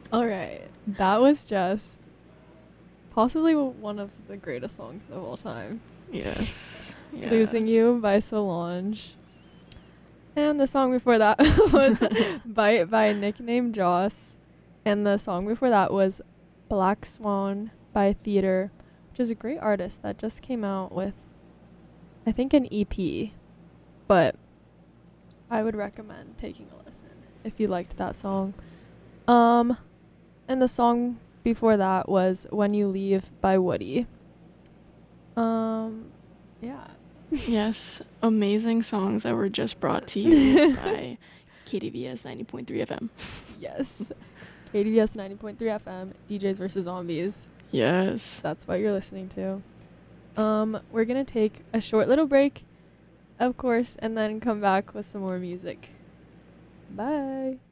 All right. That was just possibly one of the greatest songs of all time. Yes. Losing Yes. You by Solange. And the song before that was Bite by Nick Named Joss. And the song before that was Black Swan by Theater, which is a great artist that just came out with, I think, an EP. But I would recommend taking a listen if you liked that song. Um, and the song before that was When You Leave by Woody. Yeah. Yes. Amazing songs that were just brought to you by KDVS 90.3 FM. Yes. KDVS 90.3 FM, DJs versus Zombies. Yes. That's what you're listening to. We're going to take a short little break, of course, and then come back with some more music. Bye.